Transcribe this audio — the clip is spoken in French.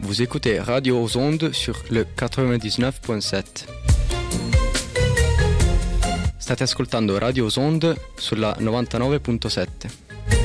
Vous écoutez Radio aux Ondes sur le 99.7. State ascoltando Radio aux Ondes sulla 99.7.